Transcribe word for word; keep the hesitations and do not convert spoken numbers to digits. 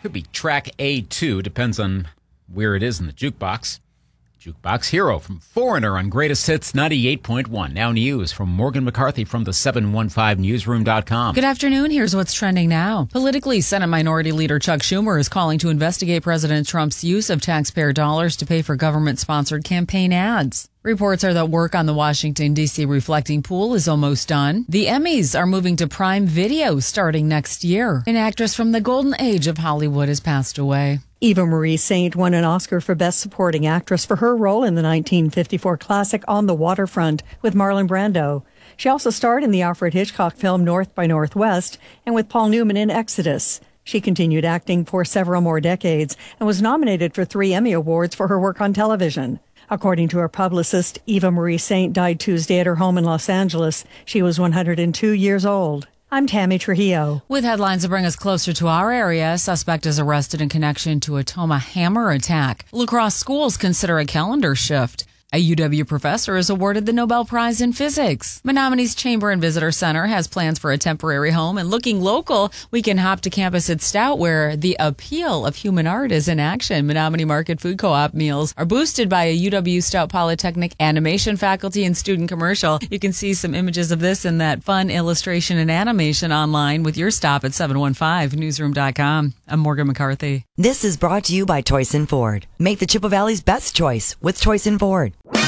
Could be track A two, depends on where it is in the jukebox. Jukebox Hero from Foreigner on Greatest Hits ninety-eight point one. Now news from Morgan McCarthy from the seven one five newsroom dot com. Good afternoon. Here's what's trending now. Politically, Senate Minority Leader Chuck Schumer is calling to investigate President Trump's use of taxpayer dollars to pay for government-sponsored campaign ads. Reports are that work on the Washington, D C reflecting pool is almost done. The Emmys are moving to Prime Video starting next year. An actress from the golden age of Hollywood has passed away. Eva Marie Saint won an Oscar for Best Supporting Actress for her role in the nineteen fifty-four classic On the Waterfront with Marlon Brando. She also starred in the Alfred Hitchcock film North by Northwest and with Paul Newman in Exodus. She continued acting for several more decades and was nominated for three Emmy Awards for her work on television. According to her publicist, Eva Marie Saint died Tuesday at her home in Los Angeles. She was one hundred two years old. I'm Tammy Trujillo. With headlines that bring us closer to our area, a suspect is arrested in connection to a Toma hammer attack. La Crosse schools consider a calendar shift. A U W professor is awarded the Nobel Prize in Physics. Menominee's Chamber and Visitor Center has plans for a temporary home. And looking local, we can hop to campus at Stout, where the appeal of human art is in action. Menominee Market Food Co-op meals are boosted by a U W Stout Polytechnic animation faculty and student commercial. You can see some images of this and that fun illustration and animation online with your stop at seven one five newsroom dot com. I'm Morgan McCarthy. This is brought to you by Toyson Ford. Make the Chippewa Valley's best choice with Toyson Ford.